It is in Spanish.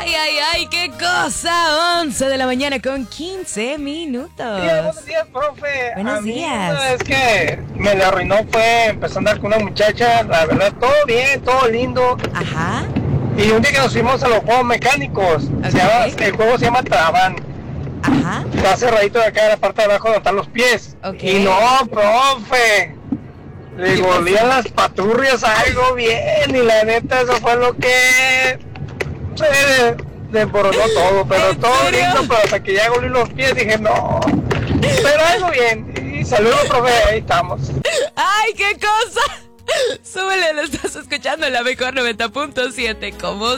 Ay, qué cosa. 11 de la mañana con 15 minutos. Buenos días, profe. Buenos días. Una vez que me la arruinó fue empezar a andar con una muchacha. La verdad, todo bien, todo lindo. Ajá. Y un día que nos fuimos a los juegos mecánicos, el juego se llama Trabán. Ajá. Está cerradito de acá en la parte de abajo donde están los pies. Okay. Y no, profe. Le golían las paturrias algo bien. Y la neta, eso fue lo que se desboronó todo. Pero todo serio? lindo, pero hasta que ya golí los pies dije no. Pero algo bien. Y saludos, profe. Ahí estamos. Ay, qué cosa. Súbele, lo estás escuchando en la mejor 90.7. ¿Cómo